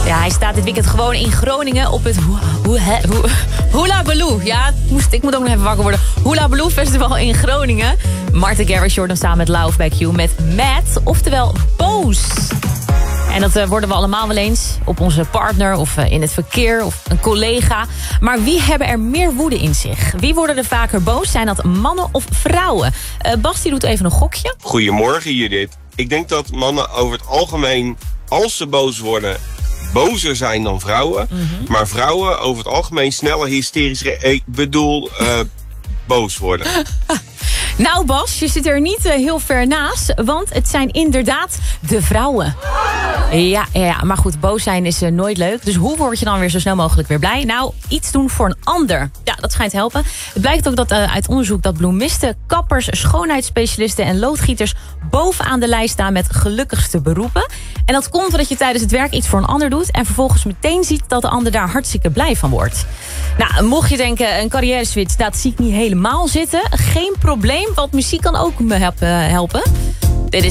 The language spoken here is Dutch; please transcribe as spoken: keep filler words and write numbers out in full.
Ja, hij staat dit weekend gewoon in Groningen op het Hula Baloo. Ja, moest, ik moet ook nog even wakker worden. Hula Baloo Festival in Groningen. Martha Garrix Jordan samen met Love Back You met Mad, oftewel boos. En dat uh, worden we allemaal wel eens op onze partner of uh, in het verkeer of een collega. Maar wie hebben er meer woede in zich? Wie worden er vaker boos? Zijn dat mannen of vrouwen? Uh, Bas, die doet even een gokje. Goedemorgen Judith. Ik denk dat mannen over het algemeen, als ze boos worden, bozer zijn dan vrouwen. Mm-hmm. Maar vrouwen over het algemeen sneller hysterisch, ik bedoel, uh, boos worden. Nou Bas, je zit er niet uh, heel ver naast, want het zijn inderdaad de vrouwen. Ja, ja, maar goed, boos zijn is uh, nooit leuk. Dus hoe word je dan weer zo snel mogelijk weer blij? Nou, iets doen voor een ander. Ja, dat schijnt helpen. Het blijkt ook dat uh, uit onderzoek dat bloemisten, kappers, schoonheidsspecialisten en loodgieters bovenaan de lijst staan met gelukkigste beroepen. En dat komt omdat je tijdens het werk iets voor een ander doet en vervolgens meteen ziet dat de ander daar hartstikke blij van wordt. Nou, mocht je denken, een carrière switch, dat zie ik niet helemaal zitten. Geen probleem, want muziek kan ook me helpen.